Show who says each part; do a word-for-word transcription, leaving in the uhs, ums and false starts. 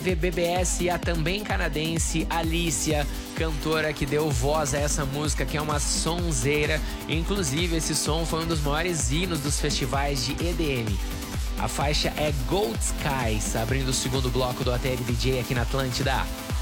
Speaker 1: V B B S e a também canadense Alicia, cantora que deu voz a essa música, que é uma sonzeira. Inclusive, esse som foi um dos maiores hinos dos festivais de E D M. A faixa é Gold Skies, abrindo o segundo bloco do A T L D J aqui na Atlântida.